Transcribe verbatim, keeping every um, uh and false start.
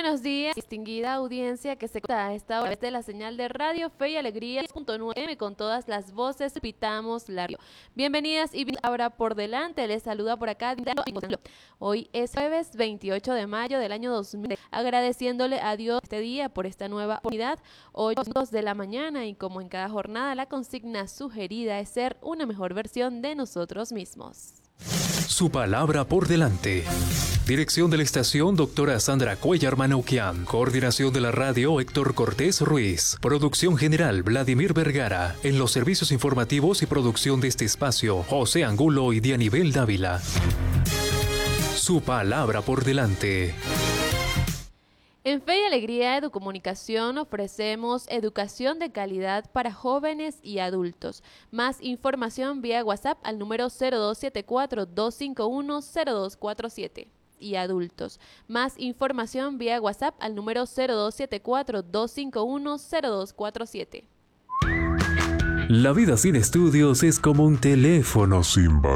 buenos días, distinguida audiencia que se conecta a esta hora de la señal de Radio Fe y Alegría diez punto nueve con todas las voces, pitamos la radio. Bienvenidas y ahora por delante, les saluda por acá. Hoy es jueves veintiocho de mayo del año dos mil, agradeciéndole a Dios este día por esta nueva oportunidad, hoy dos de la mañana, y como en cada jornada la consigna sugerida es ser una mejor versión de nosotros mismos. Su palabra por delante. Dirección de la estación, doctora Sandra Cuellar Manoukian. Coordinación de la radio, Héctor Cortés Ruiz. Producción general, Vladimir Vergara. En los servicios informativos y producción de este espacio, José Angulo y Dianibel Dávila. Su palabra por delante. En Fe y Alegría Educomunicación ofrecemos educación de calidad para jóvenes y adultos. Más información vía WhatsApp al número cero dos siete cuatro, dos cinco uno, cero dos cuatro siete. Y adultos. Más información vía WhatsApp al número cero dos siete cuatro, dos cinco uno, cero dos cuatro siete. La vida sin estudios es como un teléfono sin batería.